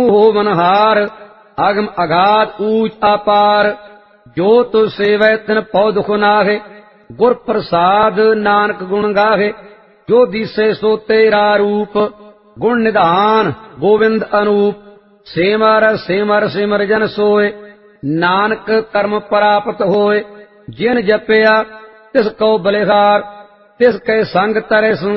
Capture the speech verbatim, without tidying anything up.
ਤੂੰ ਹੋਵਨਹਾਰ, ਅਗਮ ਅਗਾਧ ਊਚ ਆਪਾਰ। ਜੋ ਤੁ ਸੇਵੈ ਤਿਨ ਪਉ ਦੁਖ ਨਾਹੇ, ਗੁਰ ਪ੍ਰਸਾਦ ਨਾਨਕ ਗੁਣ ਗਾਹੇ। ਜੋ ਦੀਸੇ ਸੋ ਤੇਰਾ ਰੂਪ, ਗੁਣ ਨਿਧਾਨ ਗੋਵਿੰਦ ਅਨੂਪ। ਸਿਮਰ ਸਿਮਰ ਸਿਮਰ ਜਨ ਸੋਏ, ਨਾਨਕ ਕਰਮ ਪ੍ਰਾਪਤ ਹੋਏ। ਜਿਨ ਜਪਿਆ ਤਿਸ ਕਉ ਬਲਿਹਾਰ, ਤਿਸ ਕੈ ਸੰਗ ਤਰੈ